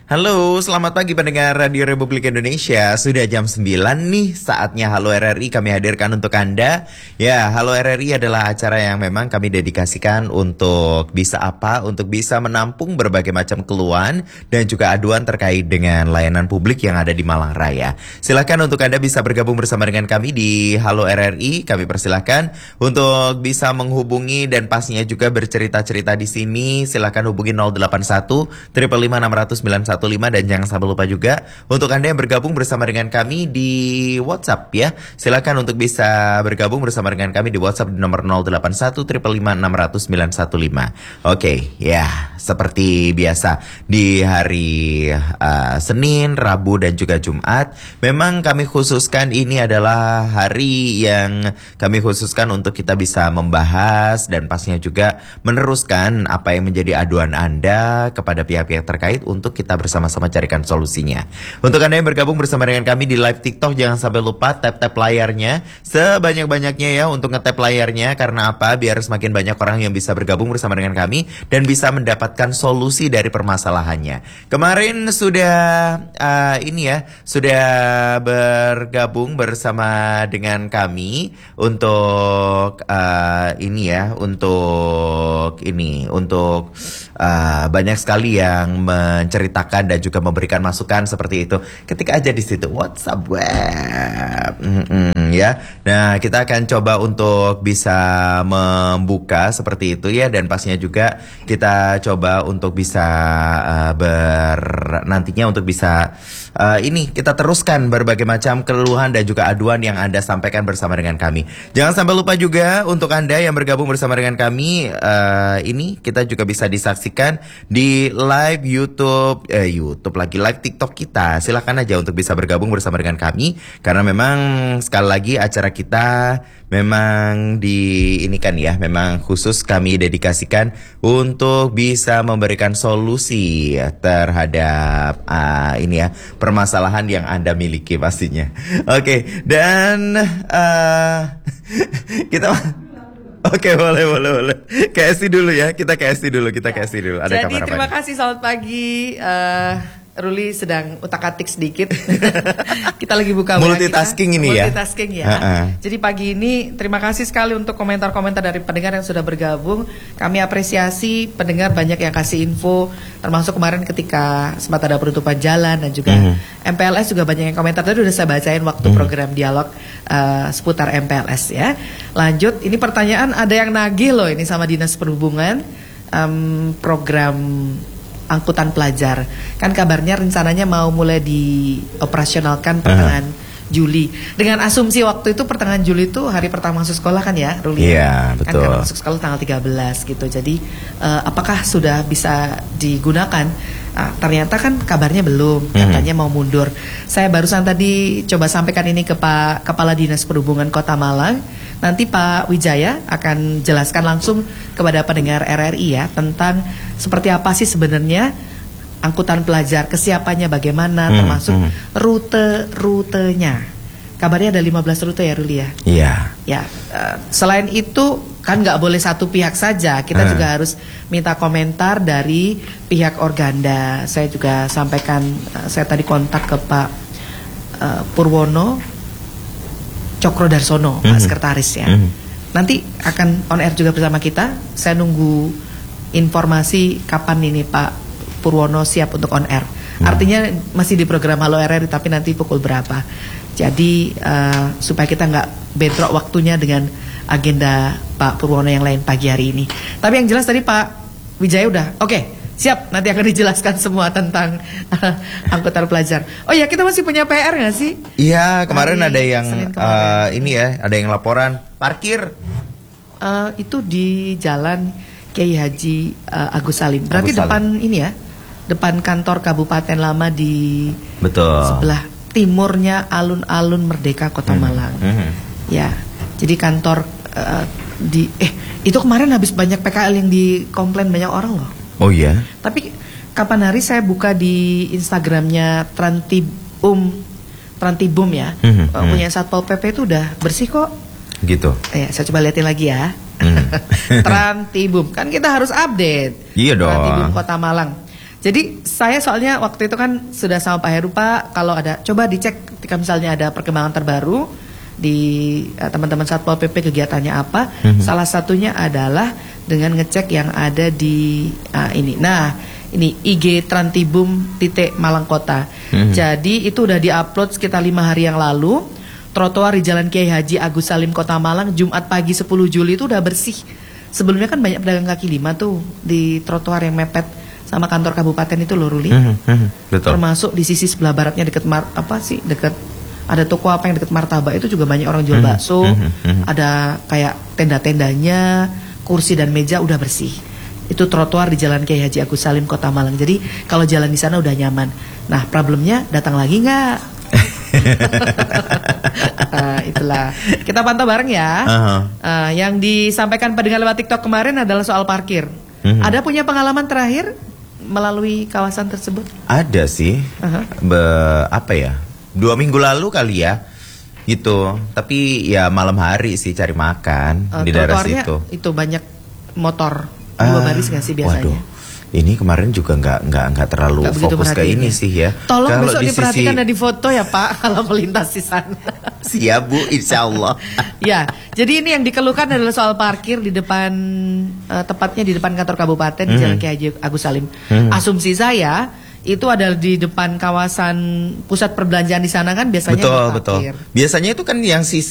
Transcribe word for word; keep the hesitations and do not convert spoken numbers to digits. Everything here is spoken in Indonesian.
Halo, selamat pagi pendengar Radio Republik Indonesia. Sudah jam sembilan nih, saatnya Halo R R I kami hadirkan untuk Anda. Ya, Halo R R I adalah acara yang memang kami dedikasikan untuk bisa apa? Untuk bisa menampung berbagai macam keluhan dan juga aduan terkait dengan layanan publik yang ada di Malang Raya. Silakan untuk Anda bisa bergabung bersama dengan kami di Halo R R I. Kami persilahkan untuk bisa menghubungi dan pastinya juga bercerita-cerita di sini. Silakan hubungi nol delapan satu lima lima enam nol sembilan satu lima dan jangan sampai lupa juga untuk Anda yang bergabung bersama dengan kami di WhatsApp ya. Silakan untuk bisa bergabung bersama dengan kami di WhatsApp di nomor nol delapan satu lima lima enam nol sembilan satu lima. Oke, ya seperti biasa di hari uh, Senin, Rabu dan juga Jumat memang kami khususkan ini adalah hari yang kami khususkan untuk kita bisa membahas dan pastinya juga meneruskan apa yang menjadi aduan Anda kepada pihak-pihak terkait untuk kita bersama-sama carikan solusinya. Untuk Anda yang bergabung bersama dengan kami di live TikTok, jangan sampai lupa tap-tap layarnya sebanyak-banyaknya ya untuk nge-tap layarnya. Karena apa? Biar semakin banyak orang yang bisa bergabung bersama dengan kami dan bisa mendapatkan solusi dari permasalahannya. Kemarin sudah uh, ini ya, sudah bergabung bersama dengan kami untuk uh, ini ya, untuk ini, untuk uh, banyak sekali yang menceritakan dan juga memberikan masukan seperti itu. Ketik aja di situ WhatsApp web, mm-mm, ya. Nah, kita akan coba untuk bisa membuka seperti itu ya, dan pastinya juga kita coba untuk bisa uh, ber nantinya untuk bisa uh, ini kita teruskan berbagai macam keluhan dan juga aduan yang Anda sampaikan bersama dengan kami. Jangan sampai lupa juga untuk Anda yang bergabung bersama dengan kami, uh, ini kita juga bisa disaksikan di live YouTube, eh, YouTube lagi live TikTok kita. Silakan aja untuk bisa bergabung bersama dengan kami karena memang sekali lagi acara kita memang di ini kan ya, memang khusus kami dedikasikan untuk bisa memberikan solusi terhadap uh, ini ya permasalahan yang Anda miliki pastinya. Oke, okay, dan uh, kita Oke, boleh, boleh, boleh. K S I dulu ya, kita K S I dulu, kita K S I dulu. Ada Jadi terima kasih, selamat pagi. Uh, Ruli sedang utak-atik sedikit. Kita lagi buka multitasking kita. ini multitasking ya. Multitasking ya. Uh-uh. Jadi pagi ini terima kasih sekali untuk komentar-komentar dari pendengar yang sudah bergabung. Kami apresiasi pendengar banyak yang kasih info, termasuk kemarin ketika sempat ada penutupan jalan dan juga mm-hmm. M P L S juga banyak yang komentar. Tadi udah saya bacain waktu mm-hmm. program dialog uh, seputar M P L S ya. Lanjut, ini pertanyaan ada yang nagih loh ini sama Dinas Perhubungan, um, program angkutan pelajar. Kan kabarnya rencananya mau mulai dioperasionalkan pertengahan uh. Juli. Dengan asumsi waktu itu pertengahan Juli itu hari pertama masuk sekolah kan ya, Ruli? Iya, kan betul. Kan masuk sekolah tanggal tiga belas gitu. Jadi uh, apakah sudah bisa digunakan? Uh, ternyata kan kabarnya belum, katanya mau mundur. Saya barusan tadi coba sampaikan ini ke Pak Kepala Dinas Perhubungan Kota Malang. Nanti Pak Wijaya akan jelaskan langsung kepada pendengar R R I ya tentang seperti apa sih sebenarnya angkutan pelajar, kesiapannya bagaimana, hmm, termasuk hmm. rute-rutenya. Kabarnya ada lima belas rute ya, Ruli ya? Iya. Ya, uh, selain itu kan nggak boleh satu pihak saja, kita hmm. juga harus minta komentar dari pihak Organda. Saya juga sampaikan, uh, saya tadi kontak ke Pak uh, Purwono Cokro Darsono, mm-hmm. Pak Sekretaris ya. Mm-hmm. Nanti akan on air juga bersama kita. Saya nunggu informasi kapan ini Pak Purwono siap untuk on air. Mm-hmm. Artinya masih di program Halo R R I tapi nanti pukul berapa. Jadi uh, supaya kita nggak bentrok waktunya dengan agenda Pak Purwono yang lain pagi hari ini. Tapi yang jelas tadi Pak Wijaya udah oke. Okay. Siap, nanti akan dijelaskan semua tentang uh, angkutan pelajar. Oh ya, kita masih punya P R nggak sih? Iya, kemarin Hari, ada yang uh, ini ya, ada yang laporan parkir. Uh, itu di Jalan Kiai Haji uh, Agus Salim. Berarti Agus depan Salim. Ini ya, depan kantor Kabupaten Lama di Betul. sebelah timurnya alun-alun Merdeka Kota hmm. Malang. Hmm. Ya, jadi kantor uh, di eh itu kemarin habis banyak P K L yang dikomplain banyak orang loh. Oh iya. Tapi kapan hari saya buka di Instagramnya Trantibum, Trantibum ya, mm-hmm. punya Satpol P P itu udah bersih kok. Gitu. Eh, saya coba liatin lagi ya. Mm. Trantibum, kan kita harus update. Iya dong. Trantibum Kota Malang. Jadi saya soalnya waktu itu kan sudah sama Pak Heru, Pak, kalau ada coba dicek ketika misalnya ada perkembangan terbaru di uh, teman-teman Satpol P P kegiatannya apa. Mm-hmm. Salah satunya adalah dengan ngecek yang ada di uh, ini. Nah, ini I G Trantibum titik Malang Kota. Mm-hmm. Jadi itu udah diupload sekitar lima hari yang lalu. Trotoar di Jalan Kiai Haji Agus Salim Kota Malang Jumat pagi sepuluh Juli itu udah bersih. Sebelumnya kan banyak pedagang kaki lima tuh di trotoar yang mepet sama kantor kabupaten itu loh, Ruli. Mm-hmm, mm-hmm, betul. Termasuk di sisi sebelah baratnya dekat mar apa sih dekat ada toko apa yang dekat martabak itu juga banyak orang jual bakso. Mm-hmm, mm-hmm. Ada kayak tenda-tendanya, kursi dan meja udah bersih. Itu trotoar di Jalan Kiai Haji Agus Salim Kota Malang. Jadi kalau jalan di sana udah nyaman. Nah, problemnya datang lagi nggak? uh, itulah kita pantau bareng ya. Uh-huh. uh, Yang disampaikan pendengar lewat TikTok kemarin adalah soal parkir. Uh-huh. Ada punya pengalaman terakhir melalui kawasan tersebut? Ada sih. Uh-huh. Be, apa ya? Dua minggu lalu kali ya. Gitu. Tapi ya malam hari sih cari makan uh, di daerah situ. Itu banyak motor. Dua uh, baris nggak sih biasanya? Waduh. Ini kemarin juga nggak nggak nggak terlalu gak fokus ke ini sih ya. Tolong kalau besok di diperhatikan sisi... dan difoto ya Pak kalau melintas di sana. Siap Bu, insya Allah. Ya, jadi ini yang dikeluhkan adalah soal parkir di depan uh, tepatnya di depan kantor kabupaten mm-hmm. di Jalan Kiai Haji Agus Salim. Mm-hmm. Asumsi saya itu adalah di depan kawasan pusat perbelanjaan di sana kan biasanya betul betul. Biasanya itu kan yang sisi